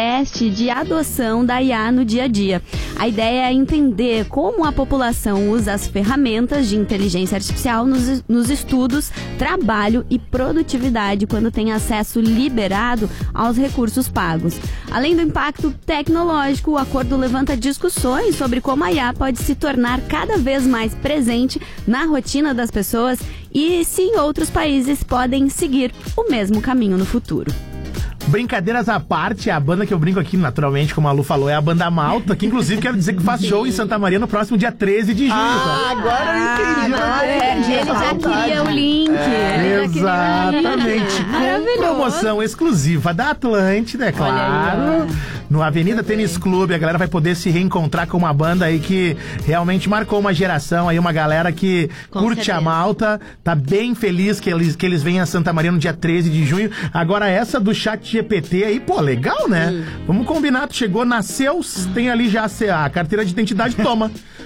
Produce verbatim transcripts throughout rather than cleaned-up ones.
teste de adoção da I A no dia a dia. A ideia é entender como a população usa as ferramentas de inteligência artificial nos, nos estudos, trabalho e produtividade quando tem acesso liberado aos recursos pagos. Além do impacto tecnológico, o acordo levanta discussões sobre como a I A pode se tornar cada vez mais presente na rotina das pessoas e se em outros países podem seguir o mesmo caminho no futuro. Brincadeiras à parte, a banda que eu brinco aqui, naturalmente, como a Lu falou, é a Banda Malta, que inclusive quero dizer que faz show em Santa Maria no próximo dia treze de junho. Ah, agora eu entendi. Ah, é, ele já queria o link. É, exatamente. Com promoção exclusiva da Atlântida, é claro. No Avenida Tênis Clube, a galera vai poder se reencontrar com uma banda aí que realmente marcou uma geração, aí uma galera que com curte certeza. A Malta, tá bem feliz que eles, que eles venham a Santa Maria no dia treze de junho. Agora essa do Chat G P T aí, pô, legal, né? Hum. Vamos combinar, tu chegou, nasceu, hum. tem ali já a carteira de identidade, toma.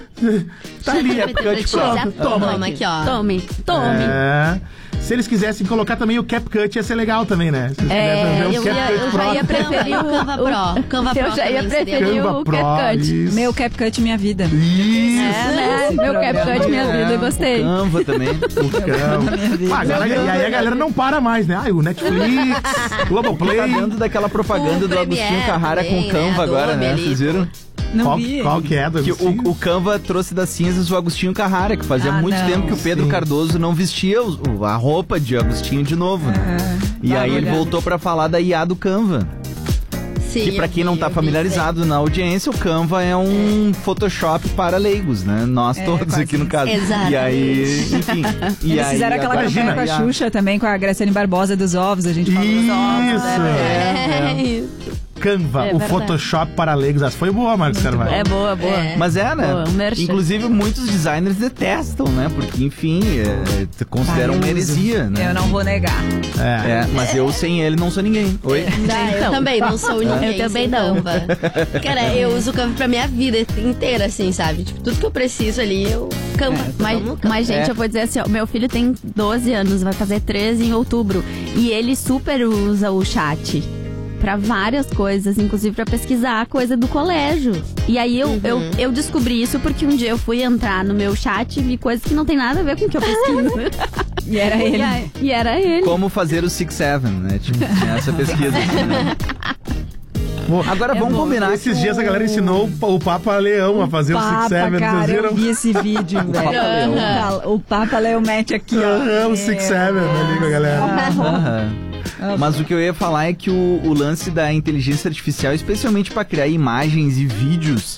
Tá ali, é CapCut pronto. Toma, toma aqui, ó. Tome, tome. É... Se eles quisessem colocar também o CapCut, ia ser legal também, né? Se é, eu, ia, eu já ia preferir o Canva Pro. Canva Pro eu já ia preferir o CapCut. Meu CapCut, minha vida. Isso. É, né? Meu CapCut, minha vida, eu gostei. O Canva também. O Canva. Ah, galera, e aí a galera não para mais, né? Ah, o Netflix, Globoplay. Tá dentro daquela propaganda o do Agostinho Carrara com o Canva agora, né? Vocês viram? Não qual, vi. qual que é do que o, o Canva trouxe das cinzas o Agostinho Carrara, que fazia ah, muito não. tempo que o Pedro Sim. Cardoso não vestia o, a roupa de Agostinho de novo, né? Ah, e aí ele voltou pra falar da I A do Canva. Sim, que pra quem vi, não tá familiarizado na audiência, o Canva é um Photoshop para leigos, né? Nós é, todos aqui no caso. Exatamente. E aí, enfim. E Eles aí, fizeram aquela campanha com a Xuxa também, com a Graciane Barbosa dos ovos, a gente falou dos ovos. Isso, né? é, é. isso. Canva, é o Photoshop para leigos. Essa foi boa, Marcos Carvalho. É boa, boa. É. Mas é, né? Boa, inclusive, muitos designers detestam, né? Porque, enfim, é, consideram uma heresia, né? Eu não vou negar. É, é mas eu sem ele não sou ninguém. Oi? Não, eu também não sou ninguém. Eu também não. Canva. Cara, eu uso o Canva pra minha vida inteira, assim, sabe? Tipo, tudo que eu preciso ali, eu Canva. É, mas, Canva. mas, gente, é. eu vou dizer assim, ó, meu filho tem doze anos, vai fazer treze em outubro. E ele super usa o chat pra várias coisas, inclusive pra pesquisar a coisa do colégio. E aí eu, uhum. eu, eu descobri isso porque um dia eu fui entrar no meu chat e vi coisas que não tem nada a ver com o que eu pesquiso. E era ele. E, aí, e era ele. Como fazer o Six Seven, né? Tipo, essa pesquisa. Assim, né? Agora é vamos bom. combinar. Esses dias a galera ensinou o Papa Leão a fazer o, o Six Seven. Cara, vocês viram? Eu vi esse vídeo, velho. Papa Leão. O Papa Leão mete aqui, ó. Uhum, o Six Seven ali com a galera. Uhum. Mas o que eu ia falar é que o, o lance da inteligência artificial, especialmente para criar imagens e vídeos,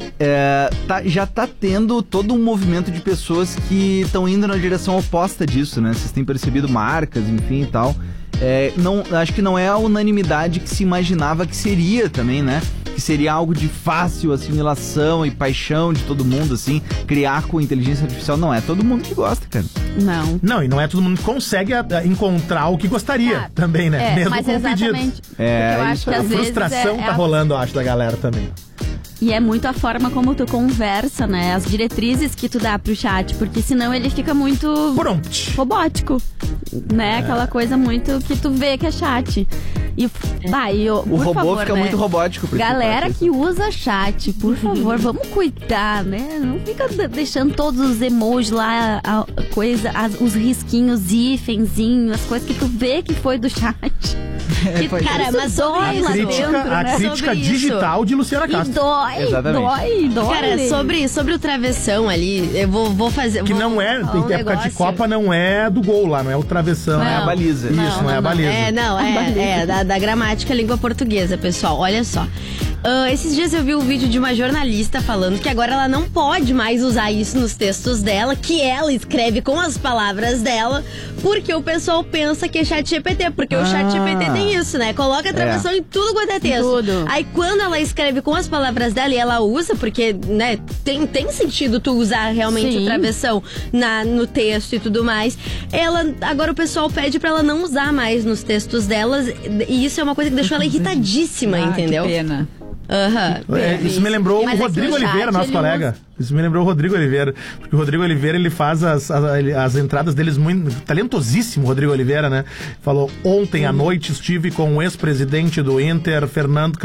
é, tá, já tá tendo todo um movimento de pessoas que estão indo na direção oposta disso, né? Vocês têm percebido marcas, enfim e tal. É, não, acho que não é a unanimidade que se imaginava que seria também, né? Que seria algo de fácil assimilação e paixão de todo mundo, assim, criar com inteligência artificial. Não é todo mundo que gosta, cara. Não. Não, e não é todo mundo que consegue a, a encontrar o que gostaria ah, também, né? É, mesmo mas com exatamente. pedidos. É, eu acho que às a vezes frustração é, tá é a... rolando, eu acho, da galera também. E é muito a forma como tu conversa, né? As diretrizes que tu dá pro chat, porque senão ele fica muito... Prompt. Robótico, né? É. Aquela coisa muito que tu vê que é chat. E, bah, e eu, o robô favor, fica né? muito robótico. Galera que usa chat, por favor, vamos cuidar, né? Não fica deixando todos os emojis lá, a coisa, as, os risquinhos, hífenzinhos, as coisas que tu vê que foi do chat. Que, cara, mas dói lá crítica, dentro, a né? crítica sobre digital isso. de Luciana Castro. E dói, Exatamente. dói, dói. Cara, sobre, sobre o travessão ali, eu vou, vou fazer... Que vou, não é, um tem época de Copa, não é do gol lá, não é o travessão. Não é a baliza. Isso, não, não é a baliza. É, não, é, é da, da gramática língua portuguesa, pessoal. Olha só. Uh, esses dias eu vi um vídeo de uma jornalista falando que agora ela não pode mais usar isso nos textos dela, que ela escreve com as palavras dela, porque o pessoal pensa que é chat G P T, porque ah. o chat G P T tem isso, né? Coloca a travessão é. em tudo quanto é texto. Tudo. Aí quando ela escreve com as palavras dela e ela usa, porque, né, tem, tem sentido tu usar realmente Sim. a travessão na, no texto e tudo mais, ela, agora o pessoal pede pra ela não usar mais nos textos delas, e isso é uma coisa que deixou ela irritadíssima, ah, entendeu? Que pena. Uhum. É, isso me lembrou Mas o Rodrigo é Oliveira, nosso colega. Usa... Isso me lembrou o Rodrigo Oliveira. Porque o Rodrigo Oliveira, ele faz as, as, as entradas deles muito... Talentosíssimo, o Rodrigo Oliveira, né? Falou, ontem à noite estive com o ex-presidente do Inter, Fernando